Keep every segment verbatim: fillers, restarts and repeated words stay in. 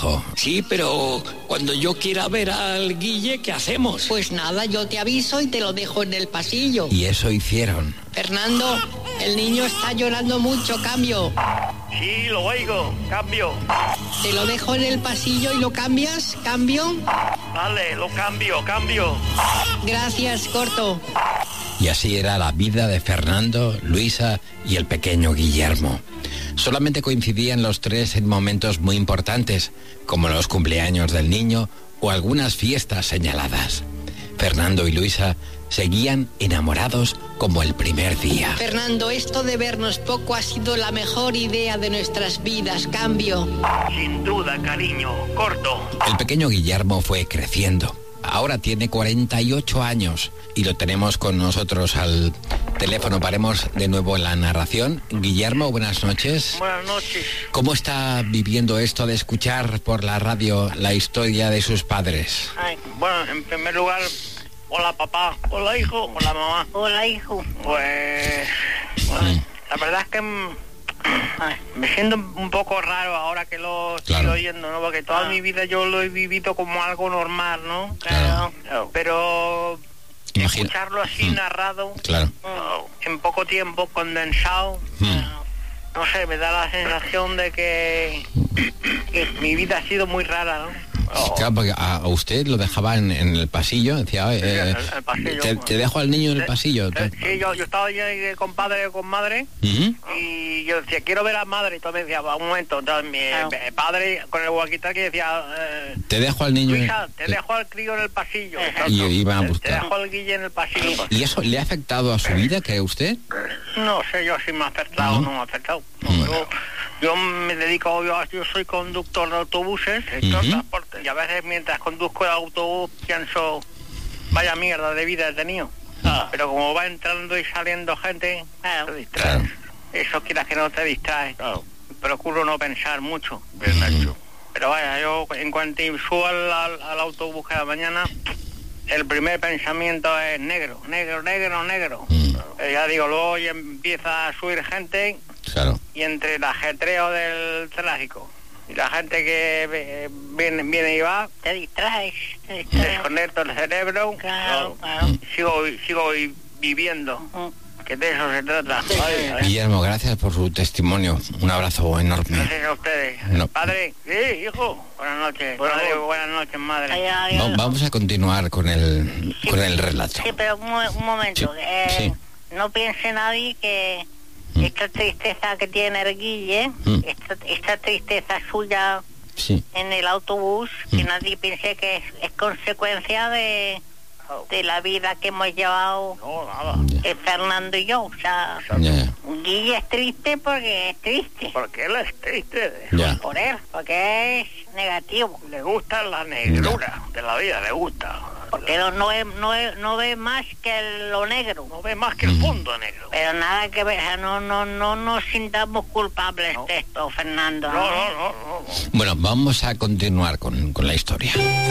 dijo: Sí, pero cuando yo quiera ver al Guille, ¿qué hacemos? Pues nada, yo te aviso y te lo dejo en el pasillo. Y eso hicieron. Fernando, el niño está llorando mucho, cambio. Sí, lo oigo, cambio. Te lo dejo en el pasillo y lo cambias, cambio. Vale, lo cambio, cambio. Gracias, corto. Y así era la vida de Fernando, Luisa y el pequeño Guillermo. Solamente coincidían los tres en momentos muy importantes, como los cumpleaños del niño o algunas fiestas señaladas. Fernando y Luisa seguían enamorados como el primer día. Fernando, esto de vernos poco ha sido la mejor idea de nuestras vidas, cambio. Sin duda, cariño, corto. El pequeño Guillermo fue creciendo. Ahora tiene cuarenta y ocho años y lo tenemos con nosotros al teléfono. Paremos de nuevo la narración. Guillermo, buenas noches. Buenas noches. ¿Cómo está viviendo esto de escuchar por la radio la historia de sus padres? Ay, bueno, en primer lugar, hola papá, hola hijo, hola mamá. Hola, hijo. Pues, bueno, Mm. la verdad es que mm, ay, me siento un poco raro ahora que lo estoy Claro. oyendo, ¿no? Porque toda Ah. mi vida yo lo he vivido como algo normal, ¿no? Claro. Claro. Pero Imagina- escucharlo así Mm. narrado, Claro. oh, en poco tiempo, condensado, Mm. no sé, me da la sensación de que, que mi vida ha sido muy rara, ¿no? Oh. Claro, porque a, a usted lo dejaba en, en el pasillo, decía, "Oye, eh, en el- el pasillo. te, te dejo al niño en el pasillo". Eh, Sí, yo, yo estaba allí con padre o con madre Ujú. y yo decía, quiero ver a madre, y todo me decía, va, un momento, entonces mi Claro. eh, padre con el walkie-talkie decía, eh, Te dejo al niño en- Luisa, te dejo al crío en el pasillo. Y iban a Te- buscar. Te dejo al Guille en el pasillo. ¿Y eso le ha afectado a su vida, cree usted? No sé yo si me ha afectado o ¿No? no me ha afectado. No, Mm. pero yo me dedico, yo, yo soy conductor de autobuses, sector Ujú. transporte, y a veces mientras conduzco el autobús pienso, vaya mierda de vida he tenido. Ah. Pero como va entrando y saliendo gente, te distraes. Claro. Eso quieras que no te distraes. Procuro no pensar mucho. Pero vaya, yo en cuanto subo al, al, al autobús cada mañana, el primer pensamiento es negro, negro, negro, negro. Mm. Eh, ya digo, luego ya empieza a subir gente Claro. y entre el ajetreo del tráfico y la gente que eh, viene, viene y va, Te distraes, te distraes. desconecto el cerebro, Claro, claro, claro. sigo, sigo vi- viviendo, que de eso se trata. Ay, ay. Guillermo, gracias por su testimonio. Un abrazo enorme. Gracias a ustedes. No. Padre, sí, hijo. Buenas noches. Padre, buenas noches, madre. Ay, ay, Va- ay. vamos a continuar con el, con el relato. Sí, pero un, mo- un momento. Sí, eh, sí. No piense nadie que Mm. esta tristeza que tiene el Guille, Mm. esta, esta tristeza suya Sí. en el autobús, que Mm. nadie piense que es, es consecuencia de, de la vida que hemos llevado No, nada. Ya, eh, Fernando y yo. O sea, ya, Guille es triste porque es triste. Porque él es triste. ya. Por él, porque es negativo. Le gusta la negrura de la vida, le gusta. Porque no, no, ve, no, ve, no ve más que el- lo negro. No ve más que el fondo negro. Pero nada que ver, o sea, no, no, no nos sintamos culpables de esto, Fernando. No, no, no, no. no. Bueno, vamos a continuar con, con la historia.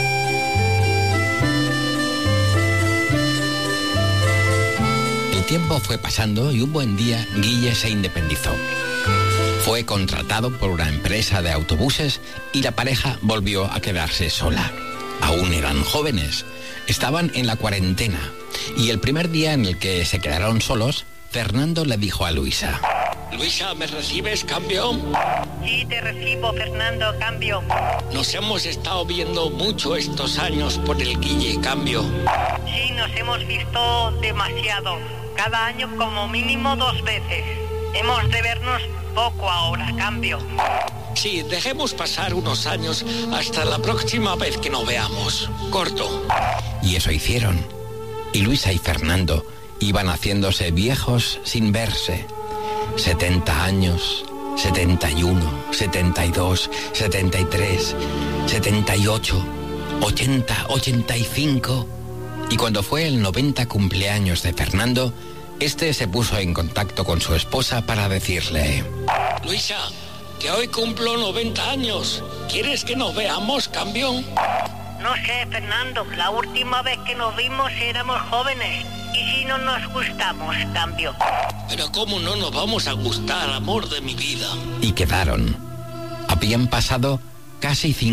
El tiempo fue pasando y un buen día Guille se independizó. Fue contratado por una empresa de autobuses y la pareja volvió a quedarse sola. Aún eran jóvenes, estaban en la cuarentena y el primer día en el que se quedaron solos, Fernando le dijo a Luisa: Luisa, ¿me recibes, cambio? Sí, te recibo, Fernando, cambio. Nos hemos estado viendo mucho estos años por el Guille, cambio. Sí, nos hemos visto demasiado. Cada año como mínimo dos veces. Hemos de vernos poco ahora, cambio. Sí, dejemos pasar unos años hasta la próxima vez que nos veamos. Corto. Y eso hicieron. Y Luisa y Fernando iban haciéndose viejos sin verse. setenta años, setenta y uno, setenta y dos, setenta y tres, setenta y ocho, ochenta, ochenta y cinco. Y cuando fue el noventa cumpleaños de Fernando, este se puso en contacto con su esposa para decirle: Luisa, que hoy cumplo noventa años. ¿Quieres que nos veamos, campeón? No sé, Fernando, la última vez que nos vimos éramos jóvenes. ¿Y si no nos gustamos, cambio? Pero ¿cómo no nos vamos a gustar, amor de mi vida? Y quedaron. Habían pasado casi cinco